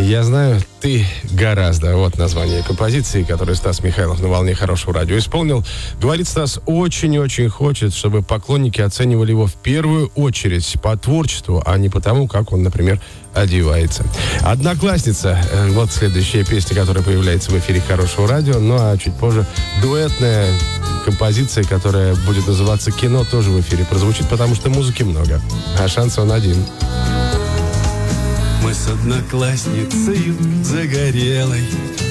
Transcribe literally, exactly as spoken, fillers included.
Я знаю, ты гораздо. Вот название композиции, которую Стас Михайлов на «Волне хорошего радио» исполнил. Говорит, Стас очень-очень хочет, чтобы поклонники оценивали его в первую очередь по творчеству, а не по тому, как он, например, одевается. «Одноклассница». Вот следующая песня, которая появляется в эфире хорошего радио. Ну, а чуть позже дуэтная композиция, которая будет называться «Кино», тоже в эфире прозвучит, потому что музыки много, а шансон один. Мы с одноклассницей загорелой